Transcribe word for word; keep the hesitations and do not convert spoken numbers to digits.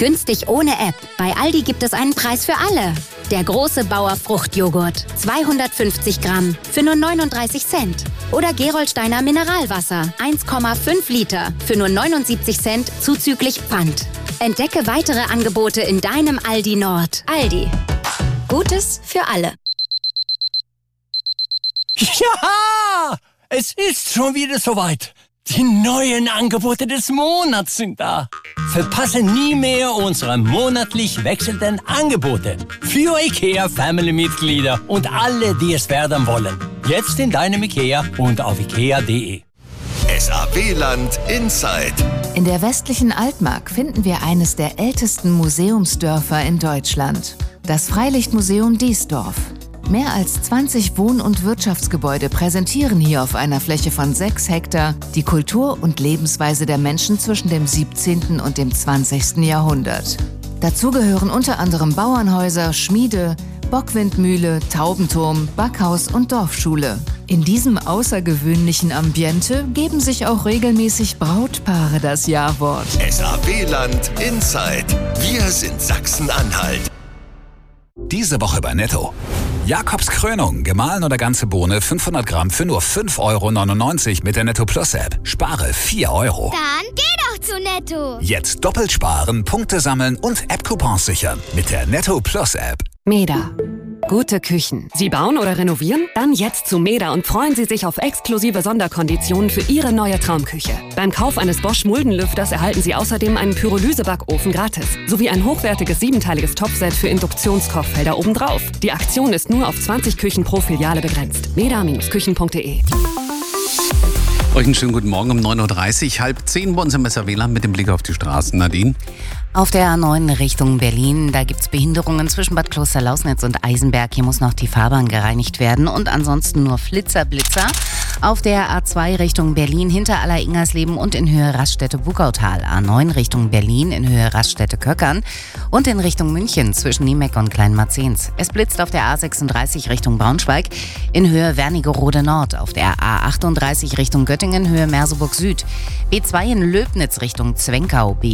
Günstig ohne App. Bei Aldi gibt es einen Preis für alle. Der große Bauer Fruchtjoghurt. zweihundertfünfzig Gramm für nur neununddreißig Cent. Oder Gerolsteiner Mineralwasser. eins Komma fünf Liter für nur neunundsiebzig Cent zuzüglich Pfand. Entdecke weitere Angebote in deinem Aldi Nord. Aldi. Gutes für alle. Ja! Es ist schon wieder soweit. Die neuen Angebote des Monats sind da. Verpasse nie mehr unsere monatlich wechselnden Angebote. Für IKEA-Family-Mitglieder und alle, die es werden wollen. Jetzt in deinem IKEA und auf ikea punkt de. S A W-Land Inside. In der westlichen Altmark finden wir eines der ältesten Museumsdörfer in Deutschland. Das Freilichtmuseum Diesdorf. Mehr als zwanzig Wohn- und Wirtschaftsgebäude präsentieren hier auf einer Fläche von sechs Hektar die Kultur und Lebensweise der Menschen zwischen dem siebzehnten und dem zwanzigsten Jahrhundert. Dazu gehören unter anderem Bauernhäuser, Schmiede, Bockwindmühle, Taubenturm, Backhaus und Dorfschule. In diesem außergewöhnlichen Ambiente geben sich auch regelmäßig Brautpaare das Ja-Wort. S A W-Land Inside. Wir sind Sachsen-Anhalt. Diese Woche bei Netto. Jakobs Krönung, gemahlen oder ganze Bohne, fünfhundert Gramm für nur fünf Euro neunundneunzig mit der Netto Plus App. Spare vier Euro. Dann geh doch zu Netto. Jetzt doppelt sparen, Punkte sammeln und App-Coupons sichern mit der Netto Plus App. Meda. Gute Küchen. Sie bauen oder renovieren? Dann jetzt zu Meda und freuen Sie sich auf exklusive Sonderkonditionen für Ihre neue Traumküche. Beim Kauf eines Bosch Muldenlüfters erhalten Sie außerdem einen Pyrolyse-Backofen gratis sowie ein hochwertiges siebenteiliges Topfset für Induktionskochfelder obendrauf. Die Aktion ist nur auf zwanzig Küchen pro Filiale begrenzt. meda Bindestrich küchen punkt de. Euch einen schönen guten Morgen um neun Uhr dreißig, halb zehn bei uns im S A W-Land mit dem Blick auf die Straßen. Nadine? Auf der A neun Richtung Berlin, da gibt's Behinderungen zwischen Bad Klosterlausnitz und Eisenberg. Hier muss noch die Fahrbahn gereinigt werden und ansonsten nur Flitzer, Blitzer. Auf der A zwei Richtung Berlin hinter Aller-Ingersleben und in Höhe Raststätte-Bugautal. A neun Richtung Berlin in Höhe Raststätte-Köckern und in Richtung München zwischen Niemeck und Kleinmarzens. Es blitzt auf der A sechsunddreißig Richtung Braunschweig in Höhe Wernigerode Nord. Auf der A achtunddreißig Richtung Göttingen Höhe Merseburg Süd. B zwei in Löbnitz Richtung Zwenkau. B